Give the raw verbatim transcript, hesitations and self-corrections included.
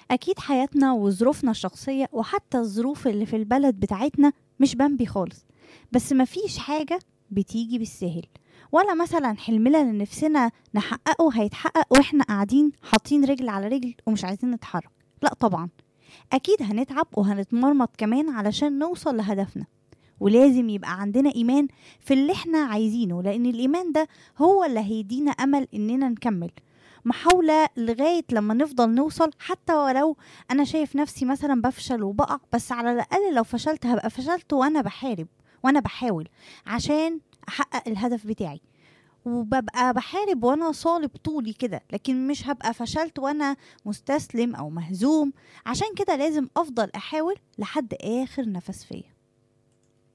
أكيد حياتنا وظروفنا الشخصية وحتى الظروف اللي في البلد بتاعتنا مش بامبي خالص، بس مفيش حاجة بتيجي بالسهل، ولا مثلا حلمنا اللي نفسنا نحققه هيتحقق واحنا قاعدين حاطين رجل على رجل ومش عايزين نتحرك. لا طبعا، أكيد هنتعب وهنتمرمط كمان علشان نوصل لهدفنا، ولازم يبقى عندنا إيمان في اللي احنا عايزينه، لأن الإيمان ده هو اللي هيدينا أمل إننا نكمل محاولة لغاية لما نفضل نوصل. حتى ولو أنا شايف نفسي مثلا بفشل وبقع، بس على الأقل لو فشلت هبقى فشلت وأنا بحارب وأنا بحاول عشان أحقق الهدف بتاعي، وببقى بحارب وأنا صالب طولي كده، لكن مش هبقى فشلت وأنا مستسلم أو مهزوم. عشان كده لازم أفضل أحاول لحد آخر نفس فيا.